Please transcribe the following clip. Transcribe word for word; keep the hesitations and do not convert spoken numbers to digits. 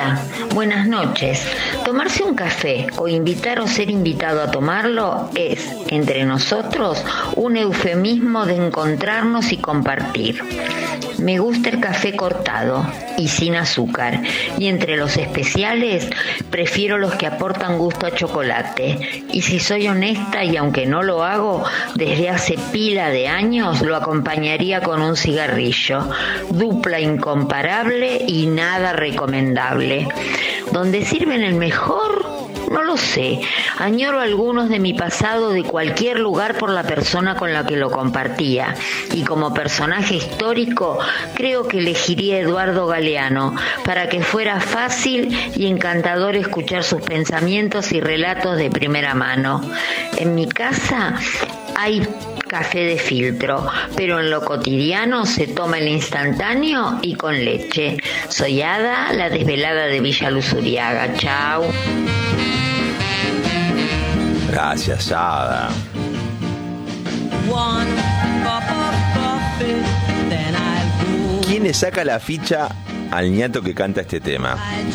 Hola, buenas noches. Tomarse un café o invitar o ser invitado a tomarlo es, entre nosotros, un eufemismo de encontrarnos y compartir. Me gusta el café cortado y sin azúcar, y entre los especiales prefiero los que aportan gusto a chocolate. Y si soy honesta, y aunque no lo hago, desde hace pila de años lo acompañaría con un cigarrillo. Dupla incomparable y nada recomendable. ¿Dónde sirven el mejor? No lo sé. Añoro algunos de mi pasado de cualquier lugar por la persona con la que lo compartía. Y como personaje histórico, creo que elegiría a Eduardo Galeano para que fuera fácil y encantador escuchar sus pensamientos y relatos de primera mano. En mi casa hay café de filtro, pero en lo cotidiano se toma el instantáneo y con leche. Soy Ada, la desvelada de Villa Luzuriaga. Chao. Gracias, Ada. ¿Quién le saca la ficha al ñato que canta este tema?